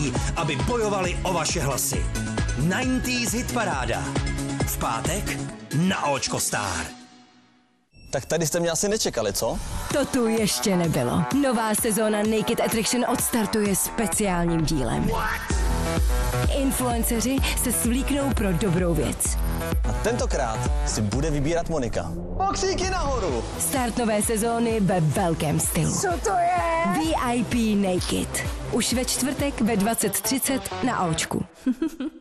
aby bojovali o vaše hlasy. 90s hitparáda. V pátek na Očko Star. Tak tady jste mě asi nečekali, co? To tu ještě nebylo. Nová sezóna Naked Attraction odstartuje speciálním dílem. Influenceři se svlíknou pro dobrou věc. A tentokrát si bude vybírat Monika. Boxíky nahoru! Start nové sezóny ve velkém stylu. Co to je? VIP Naked. Už ve čtvrtek ve 20:30 na Očku.